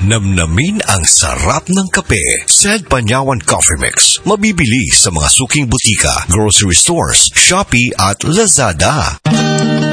Namnamin ang sarap ng kape. Sed Panyawan Coffee Mix. Mabibili sa mga suking butika, grocery stores, Shopee at Lazada.